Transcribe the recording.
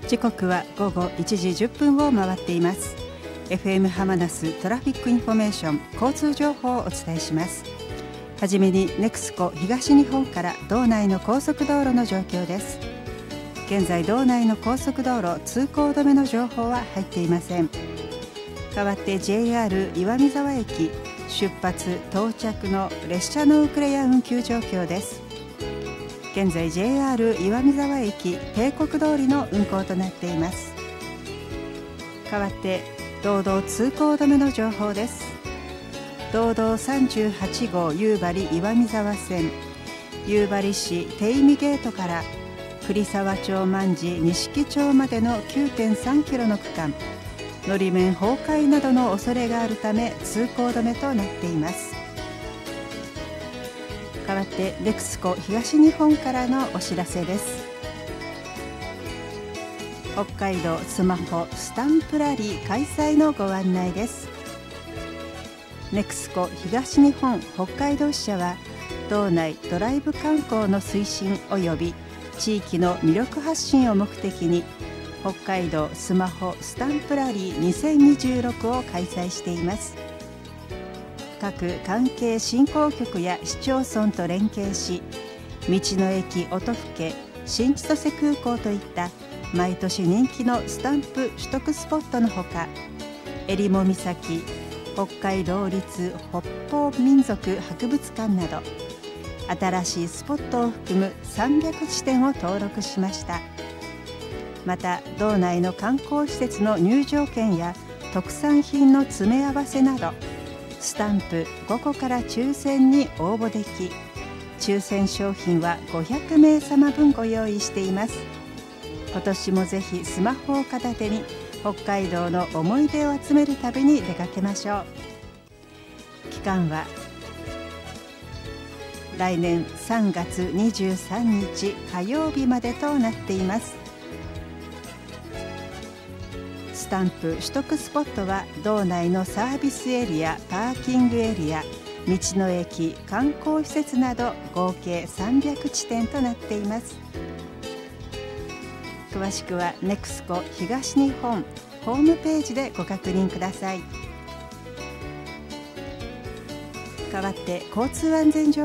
時刻は午後1時10分を回っています。 FM ハマナストラフィックインフォメーション交通情報をお伝えします。はじめにネクスコ東日本から道内の高速道路の状況です。現在道内の高速道路通行止めの情報は入っていません。代わって JR 岩見沢駅出発到着の列車の遅れや運休状況です。現在 JR 岩見沢駅帝国通りの運行となっています。代わって道道通行止めの情報です。道道38号夕張岩見沢線夕張市手稲ゲートから栗沢町卍錦町までの 9.3 キロの区間、のり面崩壊などの恐れがあるため通行止めとなっています。代わってネクスコ東日本からのお知らせです。北海道スマホスタンプラリー開催のご案内です。ネクスコ東日本北海道支社は道内ドライブ観光の推進及び地域の魅力発信を目的に北海道スマホスタンプラリー2026を開催しています。各関係振興局や市町村と連携し、道の駅音更、新千歳空港といった毎年人気のスタンプ取得スポットのほか、襟裳岬、北海道立北方民族博物館など新しいスポットを含む300地点を登録しました。また道内の観光施設の入場券や特産品の詰め合わせなどスタンプ5個から抽選に応募でき、抽選商品は500名様分ご用意しています。今年もぜひスマホを片手に北海道の思い出を集める旅に出かけましょう。期間は来年3月23日火曜日までとなっています。スタンプ取得スポットは道内のサービスエリア、パーキングエリア、道の駅、観光施設など合計300地点となっています。詳しくはネクスコ東日本ホームページでご確認ください。代わって交通安全情報